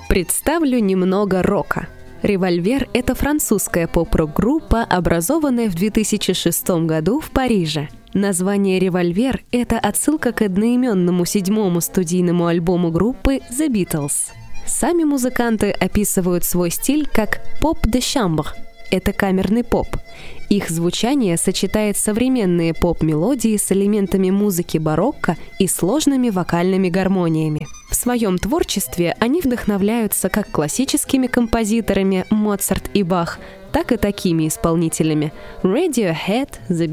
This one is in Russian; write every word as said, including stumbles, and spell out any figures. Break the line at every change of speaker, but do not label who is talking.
Представлю немного рока. «Револьвер» — это французская поп-рок-группа, образованная в две тысячи шестом году в Париже. Название «Револьвер» — это отсылка к одноименному седьмому студийному альбому группы The Beatles. Сами музыканты описывают свой стиль как «поп де chambre» — это камерный поп. Их звучание сочетает современные поп-мелодии с элементами музыки барокко и сложными вокальными гармониями. В своем творчестве они вдохновляются как классическими композиторами Моцарт и Бах, так и такими исполнителями Radiohead, The